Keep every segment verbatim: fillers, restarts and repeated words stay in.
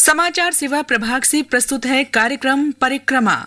समाचार सेवा प्रभाग से प्रस्तुत है कार्यक्रम परिक्रमा।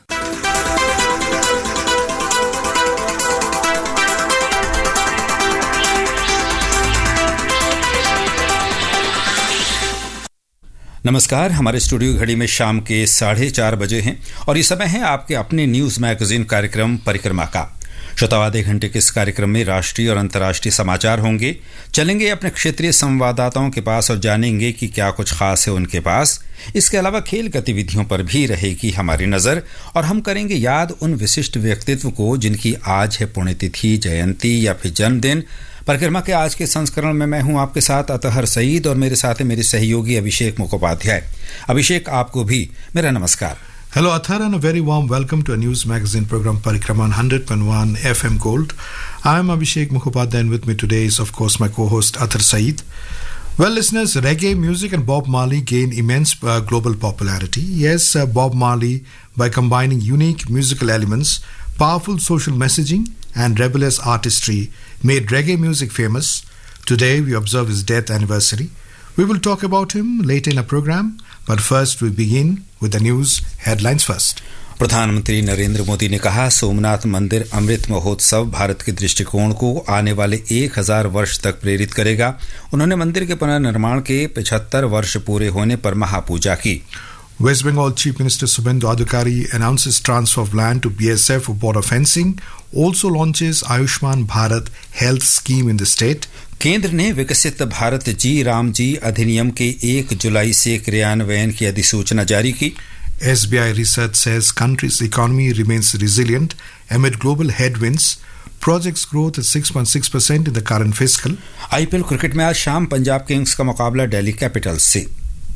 नमस्कार। हमारे स्टूडियो घड़ी में शाम के साढ़े चार बजे हैं और ये समय है आपके अपने न्यूज मैगजीन कार्यक्रम परिक्रमा का। श्रोताओं, आधे घंटे के इस कार्यक्रम में राष्ट्रीय और अंतर्राष्ट्रीय समाचार होंगे। चलेंगे अपने क्षेत्रीय संवाददाताओं के पास और जानेंगे कि क्या कुछ खास है उनके पास। इसके अलावा खेल गतिविधियों पर भी रहेगी हमारी नजर और हम करेंगे याद उन विशिष्ट व्यक्तित्व को जिनकी आज है पुण्यतिथि, जयंती या फिर जन्मदिन। परिक्रमा के आज के संस्करण में मैं हूं आपके साथ अतहर सईद और मेरे साथ है मेरे सहयोगी अभिषेक मुखोपाध्याय। अभिषेक, आपको भी मेरा नमस्कार। Hello Athar, and a very warm welcome to a news magazine program Parikrama on one hundred point one F M Gold. I am Abhishek Mukhopadhyay and with me today is of course my co-host Athar Saeed. Well listeners, reggae music and Bob Marley gained immense uh, global popularity. Yes, uh, Bob Marley, by combining unique musical elements, powerful social messaging and rebellious artistry, made reggae music famous. Today we observe his death anniversary. We will talk about him later in our program. But first we begin with the news headlines first. प्रधानमंत्री नरेंद्र मोदी ने कहा, सोमनाथ मंदिर अमृत महोत्सव भारत के दृष्टिकोण को आने वाले एक हजार वर्ष तक प्रेरित करेगा। उन्होंने मंदिर के पुनर्निर्माण के पचहत्तर वर्ष पूरे होने पर महापूजा की। West Bengal Chief Minister Subhendu Adhikari announces transfer of land to B S F for border fencing, also launches Ayushman Bharat health scheme in the state. केंद्र ने विकसित भारत जी राम जी अधिनियम के एक जुलाई से क्रियान्वयन की अधिसूचना जारी की। S B I research says country's economy remains resilient amid global headwinds. Projects growth is six point six percent in the current fiscal. I P L cricket में आज शाम पंजाब किंग्स का मुकाबला दिल्ली कैपिटल्स से।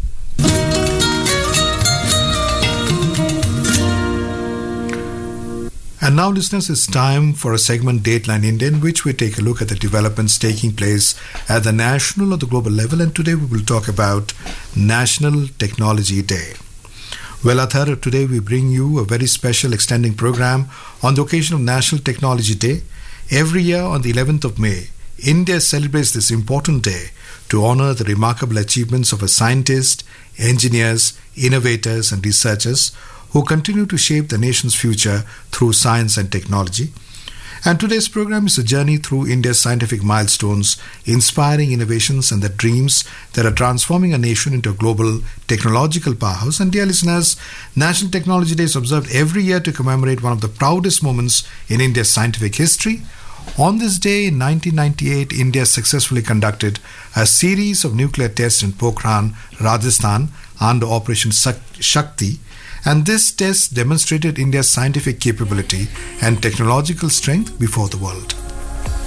And now, listeners, it's time for a segment Dateline India, in which we take a look at the developments taking place at the national or the global level. And today we will talk about National Technology Day. Well, Athar, today we bring you a very special extending program on the occasion of National Technology Day. Every year on the eleventh of May, India celebrates this important day to honor the remarkable achievements of our scientists, engineers, innovators and researchers who continue to shape the nation's future through science and technology. And today's program is a journey through India's scientific milestones, inspiring innovations and the dreams that are transforming a nation into a global technological powerhouse. And dear listeners, National Technology Day is observed every year to commemorate one of the proudest moments in India's scientific history. On this day in nineteen ninety-eight, India successfully conducted a series of nuclear tests in Pokhran, Rajasthan under Operation Shakti. And this test demonstrated India's scientific capability and technological strength before the world.